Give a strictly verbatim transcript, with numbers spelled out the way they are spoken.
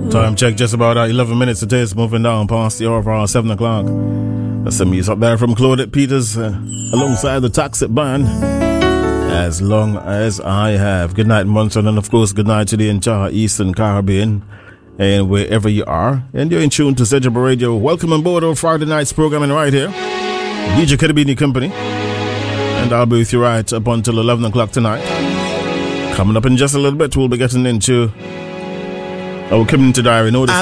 Time check just about uh, eleven minutes. It is moving down past the hour of uh, seven o'clock. That's some music up there from Claudette Peters uh, alongside the Toxic Band. As long as I have. Good night, Munson, and of course, good night to the entire Eastern Caribbean and wherever you are. And you're in tune to Z J B Radio. Welcome on board our Friday night's programming right here. D J Kedibini Company. And I'll be with you right up until eleven o'clock tonight. Coming up in just a little bit, we'll be getting into our community diary. Notice